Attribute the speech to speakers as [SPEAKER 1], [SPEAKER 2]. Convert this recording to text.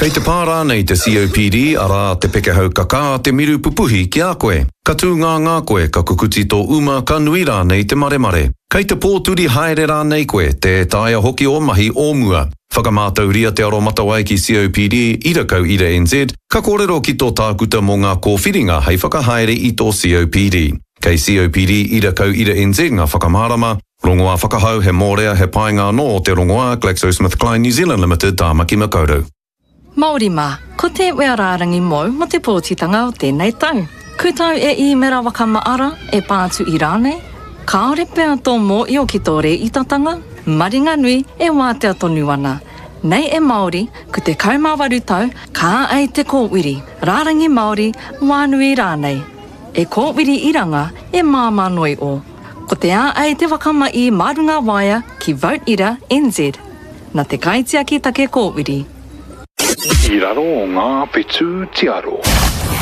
[SPEAKER 1] Kei te pārā nei te COPD ara te pekehau kaka te miru pupuhi ki a koe. Ka tū ngā koe ka kukuti tō uma ka nui rā nei te maremare. Kei te pōturi haere rā nei koe te taia hoki o mahi o mua. Whakamātauria te aro matawai ki COPD ira kau ira NZ, ka kōrero ki tō tākuta mō ngā kōwhiringa hei whakahaere i tō COPD. Kei COPD ira kau ira NZ ngā whakamārama, rongoā whakahau he mōrea he painga no te rongoā GlaxoSmithKline New Zealand Limited tāmaki makaurau.
[SPEAKER 2] Māori mā, ko te wea rārangi mō mo te pōtitanga o tēnei tau. Kutau e I mera waka maara e pātu I rānei. Kāore pēr tō mō I o ki tō re I tatanga. Maringa nui e wātea tonu ana. Nei e Māori, ko te kaumāwaru tau, kā ai te kōwiri. Rārangi Māori, wānui rānei. E kōwiri iranga e māma noi o. Ko te ā ai te wakama I Marunga Waia ki Vote Ira NZ. Nā te kaitia ki take kōwiri.
[SPEAKER 3] I raro o ngā petu tiaro.